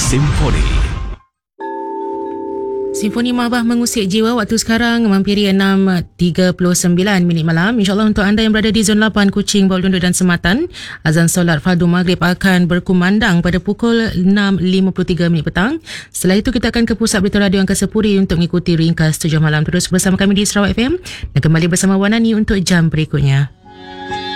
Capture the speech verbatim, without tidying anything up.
Simfoni. Simfoni Mabah mengusik jiwa waktu sekarang menghampiri enam tiga puluh sembilan minit malam. InsyaAllah untuk anda yang berada di zon lapan, Kuching, Bawal Lundu dan Sematan, azan solat fardu maghrib akan berkumandang pada pukul enam lima puluh tiga minit petang. Setelah itu kita akan ke pusat berita radio Angkasa Puri untuk mengikuti ringkas tujuh malam. Terus bersama kami di Sarawak F M dan kembali bersama Wanani untuk jam berikutnya.